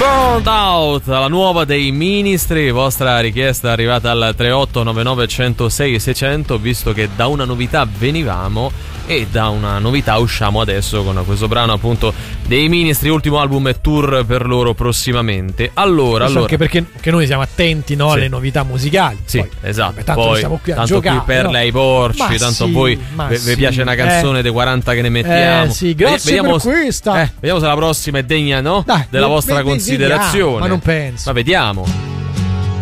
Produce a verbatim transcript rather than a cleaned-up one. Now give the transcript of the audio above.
Burned Out, la nuova dei Ministri, vostra richiesta è arrivata al tre otto nove nove uno zero sei sei zero zero, visto che da una novità venivamo e da una novità usciamo adesso con questo brano appunto dei Ministri, ultimo album e tour per loro prossimamente. Allora, allora anche perché che noi siamo attenti, no, alle sì. novità musicali. Sì, poi, esatto. Vabbè, tanto poi, siamo qui a tanto giocare, qui per no? lei porci, ma tanto sì, voi vi sì. piace una canzone eh. dei quaranta che ne mettiamo. Eh, sì, grazie vediamo, per questa. Eh, vediamo se la prossima è degna, no? Dai, della ve- vostra ve- considerazione. Vediamo, ma non penso. Ma vediamo.